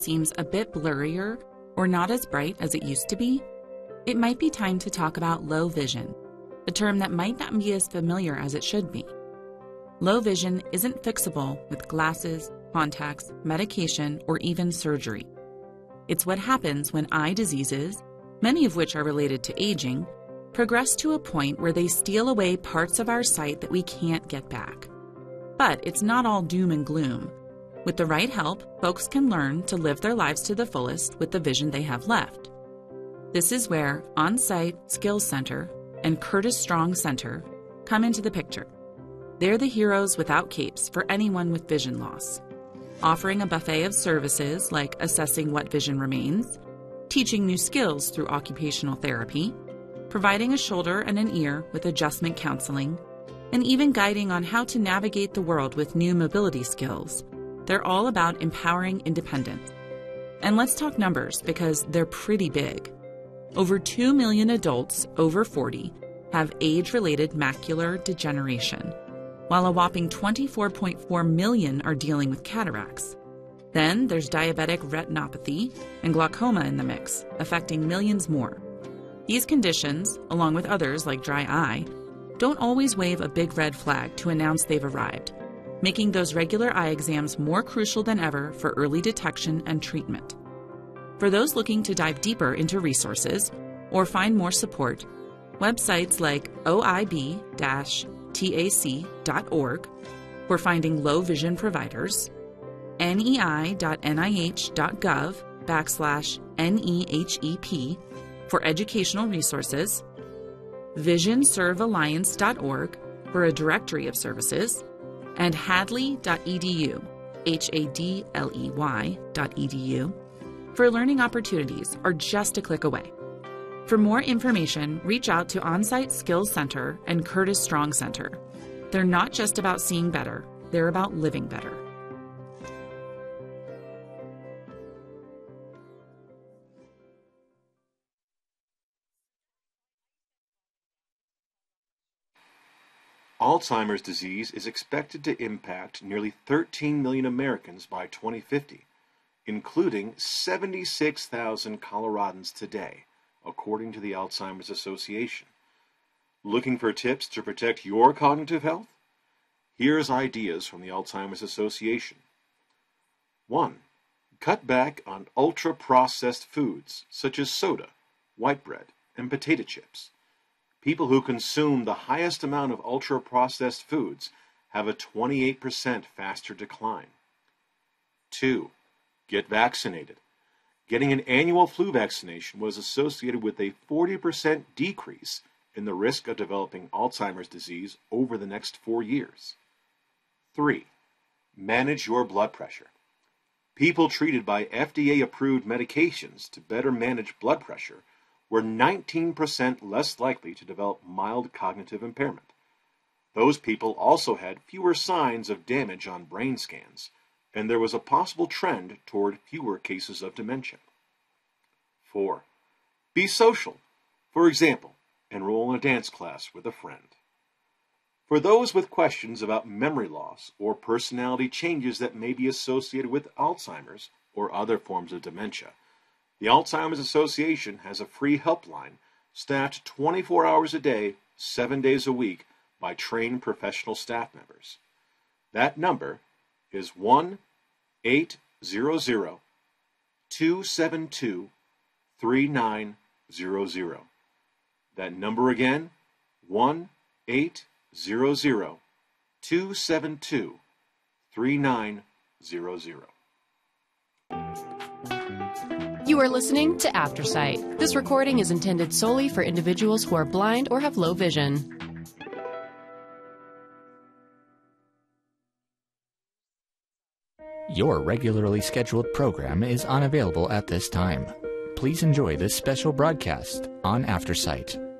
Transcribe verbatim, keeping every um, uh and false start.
seems a bit blurrier or not as bright as it used to be, it might be time to talk about low vision, a term that might not be as familiar as it should be. Low vision isn't fixable with glasses, contacts, medication, or even surgery. It's what happens when eye diseases, many of which are related to aging, progress to a point where they steal away parts of our sight that we can't get back. But it's not all doom and gloom. With the right help, folks can learn to live their lives to the fullest with the vision they have left. This is where On-Site Skills Center and Curtis Strong Center come into the picture. They're the heroes without capes for anyone with vision loss, offering a buffet of services like assessing what vision remains, teaching new skills through occupational therapy, providing a shoulder and an ear with adjustment counseling, and even guiding on how to navigate the world with new mobility skills. They're all about empowering independence. And let's talk numbers because they're pretty big. Over two million adults over forty have age-related macular degeneration, while a whopping twenty-four point four million are dealing with cataracts. Then there's diabetic retinopathy and glaucoma in the mix, affecting millions more. These conditions, along with others like dry eye, don't always wave a big red flag to announce they've arrived, making those regular eye exams more crucial than ever for early detection and treatment. For those looking to dive deeper into resources or find more support, websites like O I B T A C dot org for finding low vision providers, N E I dot N I H dot gov backslash N E H E P for educational resources, Vision Serve Alliance dot org for a directory of services, and Hadley dot E D U, H A D L E Y dot E D U, for learning opportunities are just a click away. For more information, reach out to On-Site Skills Center and Curtis Strong Center. They're not just about seeing better, they're about living better. Alzheimer's disease is expected to impact nearly thirteen million Americans by twenty fifty, including seventy-six thousand Coloradans today, according to the Alzheimer's Association. Looking for tips to protect your cognitive health? Here's ideas from the Alzheimer's Association. one. Cut back on ultra-processed foods such as soda, white bread, and potato chips. People who consume the highest amount of ultra-processed foods have a twenty-eight percent faster decline. two. Get vaccinated. Getting an annual flu vaccination was associated with a forty percent decrease in the risk of developing Alzheimer's disease over the next four years. three. Manage your blood pressure. People treated by F D A-approved medications to better manage blood pressure were nineteen percent less likely to develop mild cognitive impairment. Those people also had fewer signs of damage on brain scans, and there was a possible trend toward fewer cases of dementia. four. Be social. For example, enroll in a dance class with a friend. For those with questions about memory loss or personality changes that may be associated with Alzheimer's or other forms of dementia, the Alzheimer's Association has a free helpline staffed twenty-four hours a day, seven days a week by trained professional staff members. That number is one eight hundred, two seven two, three nine zero zero. That number again, one eight hundred, two seven two, three nine zero zero. You are listening to Aftersight. This recording is intended solely for individuals who are blind or have low vision. Your regularly scheduled program is unavailable at this time. Please enjoy this special broadcast on Aftersight.